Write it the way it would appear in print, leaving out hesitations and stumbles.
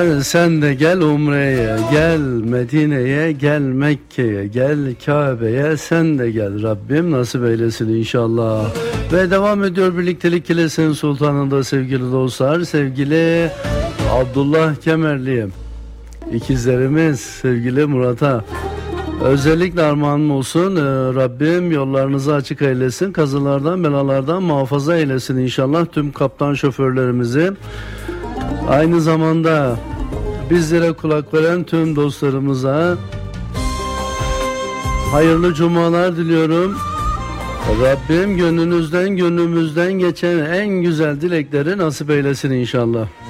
Sen de gel Umre'ye, gel Medine'ye, gel Mekke'ye, gel Kabe'ye, sen de gel. Rabbim nasip eylesin inşallah. Ve devam ediyor Birliktelik Kilesi'nin sultanında sevgili dostlar, sevgili Abdullah Kemerli, ikizlerimiz sevgili Murat'a özellikle armağanım olsun. Rabbim yollarınızı açık eylesin, kazılardan belalardan muhafaza eylesin inşallah tüm kaptan şoförlerimizi. Aynı zamanda bizlere kulak veren tüm dostlarımıza hayırlı cumalar diliyorum. Rabbim gönlünüzden gönlümüzden geçen en güzel dilekleri nasip eylesin inşallah.